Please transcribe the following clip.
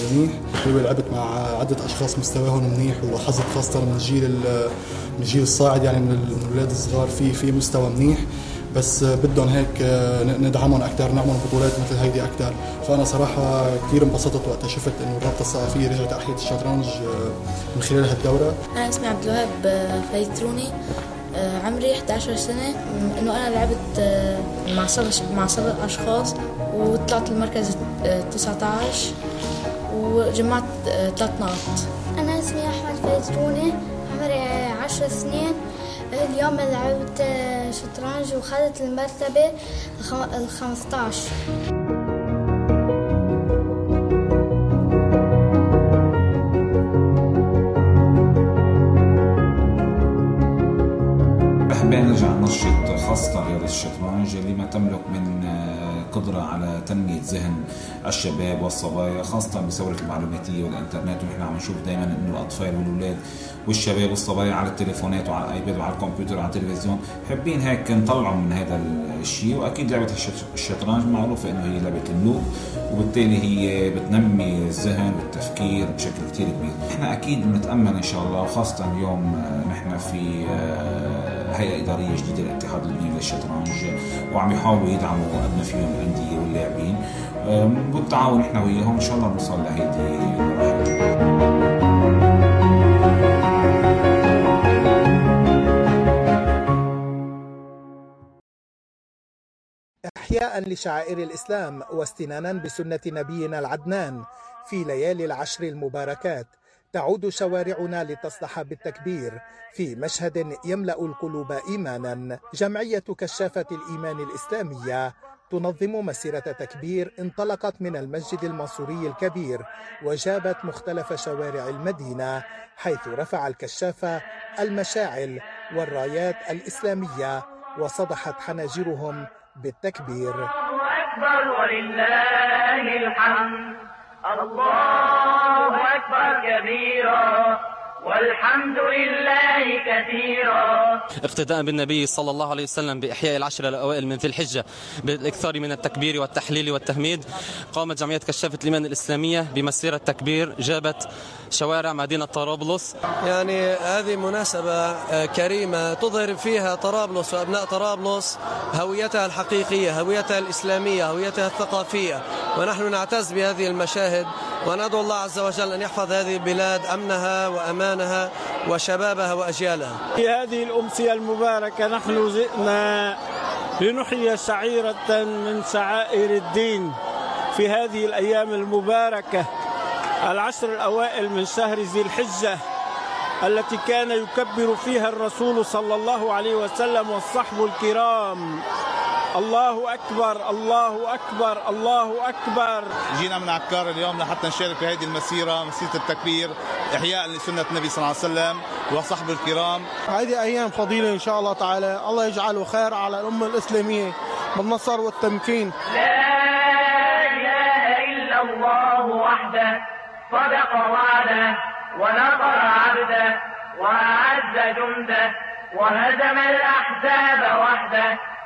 منيح. لعبت مع عدة أشخاص مستواهم منيح، ولاحظت خاصة من الجيل الصاعد، يعني من الأولاد الصغار في مستوى منيح، بس بدهم هيك ندعمهم أكثر، نعمل بطولات مثل هيدي أكثر. فأنا صراحة كثير انبسطت وقت شفت إنه الرابطة الثقافية رجعت أحيت الشطرنج من خلال هالدورة. أنا اسمي عبد الوهاب فيتروني، عمري 11 سنة. إنه أنا لعبت مع 7 أشخاص وطلعت المركز 19 وجمعت 3 نقاط. أنا اسمي أحمد فيتروني، عمري 10 سنين. اليوم لعبت شطرنج وخذت المرتبة 15. بحبين نرجع ننشط خاصة رياضة الشطرنج اللي ما تملك من قدرة على تنمية ذهن الشباب والصبايا، خاصة بثورة المعلوماتية والإنترنت. ونحن عم نشوف دائما إنه الأطفال والأولاد والشباب والصبايا على التليفونات وعلى الآيباد وعلى الكمبيوتر وعلى التلفزيون، حابين هيك نطلعوا من هذا الشيء. وأكيد لعبة الشطرنج معروفة إنه هي لعبة الملوك، وبالتالي هي بتنمي الذهن والتفكير بشكل كتير كبير. نحن أكيد بنتأمل إن شاء الله، وخاصة اليوم نحن في هيئة إدارية جديدة للاتحاد اللبناني للشطرنج، وعم يحاولوا يدعموا قد ما فيهم الأندية واللاعبين، بالتعاون نحن وياهم إن شاء الله بنوصل لهيدي المراحل. إحياء لشعائر الإسلام واستنانا بسنة نبينا العدنان في ليالي العشر المباركات، تعود شوارعنا لتصدح بالتكبير في مشهد يملأ القلوب إيمانا. جمعية كشافة الإيمان الإسلامية تنظم مسيرة تكبير انطلقت من المسجد المنصوري الكبير وجابت مختلف شوارع المدينة، حيث رفع الكشافة المشاعل والرايات الإسلامية وصدحت حناجرهم بالتكبير. الله أكبر ولله الحمد، الله أكبر كبيرا والحمد لله كثيرا. اقتداء بالنبي صلى الله عليه وسلم بإحياء العشر الأوائل من ذي الحجة بالإكثار من التكبير والتحليل والتهميد، قامت جمعية كشافة الإيمان الإسلامية بمسيرة تكبير جابت شوارع مدينة طرابلس. يعني هذه مناسبة كريمة تظهر فيها طرابلس وأبناء طرابلس هويتها الحقيقية، هويتها الإسلامية، هويتها الثقافية، ونحن نعتز بهذه المشاهد وندعو الله عز وجل أن يحفظ هذه البلاد أمنها وأمانها وشبابها وأجيالها. في هذه الأمسية المباركة نحن جئنا لنحيي شعيرة من شعائر الدين في هذه الأيام المباركة، العشر الأوائل من شهر ذي الحجة، التي كان يكبر فيها الرسول صلى الله عليه وسلم والصحب الكرام. الله أكبر الله أكبر الله أكبر. جينا من عكار اليوم لحتى نشارك في هذه المسيرة، مسيرة التكبير إحياء لسنة النبي صلى الله عليه وسلم وصحبه الكرام. هذه أيام فضيلة إن شاء الله تعالى، الله يجعله خير على الأمة الإسلامية بالنصر والتمكين. لا إله إلا الله وحده صدق وعده ونصر عبده وأعز جنده وهزم الأحزاب وحده.